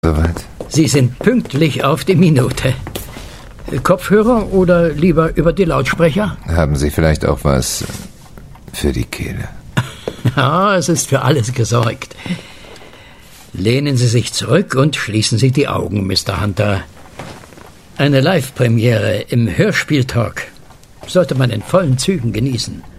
Soweit. Sie sind pünktlich auf die Minute. Kopfhörer oder lieber über die Lautsprecher? Haben Sie vielleicht auch was für die Kehle? Ja, es ist für alles gesorgt. Lehnen Sie sich zurück und schließen Sie die Augen, Mr. Hunter. Eine Live-Premiere im Hörspieltalk sollte man in vollen Zügen genießen.